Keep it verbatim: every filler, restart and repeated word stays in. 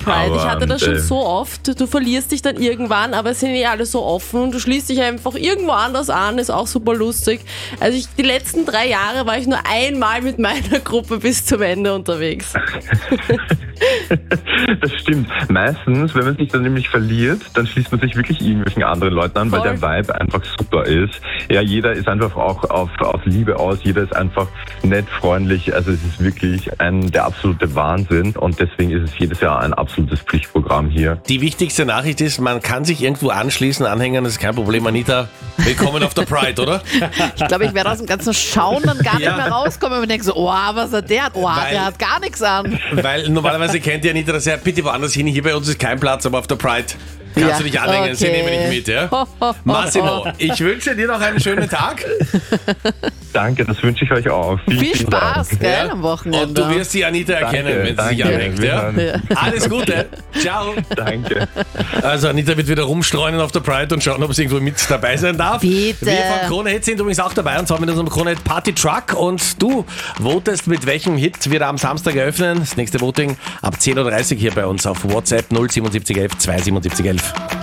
Pride. Aber, ich hatte das schon äh, so oft. Du verlierst dich dann irgendwann, aber es sind eh alle so offen und du schließt dich einfach irgendwo anders an, ist auch super lustig. Also ich, die letzten drei Jahre war ich nur einmal mit meiner Gruppe bis zum Ende unterwegs. Das stimmt. Meistens, wenn man sich dann nämlich verliert, dann schließt man sich wirklich irgendwelchen anderen Leuten an, weil Voll. der Vibe einfach super ist. Ja, jeder ist einfach auch auf, auf Liebe aus, jeder ist einfach nett, freundlich. Also es ist wirklich ein, der absolute Wahnsinn und deswegen ist es jedes Jahr ein absolutes Pflichtprogramm hier. Die wichtigste Nachricht ist, man kann sich irgendwo anschließen, anhängen, das ist kein Problem. Anita, willkommen auf der Pride, oder? Ich glaube, ich werde aus dem ganzen Schauen dann gar Ja. nicht mehr rauskommen und denke so, oh, was hat der? Oh, Weil- der hat gar nichts an. Weil normalerweise kennt ihr Anita das ja, bitte woanders hin, hier bei uns ist kein Platz, aber auf der Pride kannst Ja, du dich anhängen, sie okay. nehmen dich mit, ja? Ho, ho, ho, Massimo, ho. ich wünsche dir noch einen schönen Tag. Danke, das wünsche ich euch auch. Vielen, Viel vielen Spaß, Dank. gell, Ja? am Wochenende. Und du wirst die Anita erkennen, Danke, wenn sie sich danke. anhängt. Wir Ja? hören. Ja. Alles Gute. Ciao. Danke. Also Anita wird wieder rumstreunen auf der Pride und schauen, ob sie irgendwo mit dabei sein darf. Bitte. Wir von Krone Hit sind übrigens auch dabei, und zwar mit unserem Krone Hit Party Truck. Und du votest, mit welchem Hit wir am Samstag eröffnen. Das nächste Voting ab zehn Uhr dreißig hier bei uns auf WhatsApp null sieben sieben eins eins zwei sieben sieben eins eins.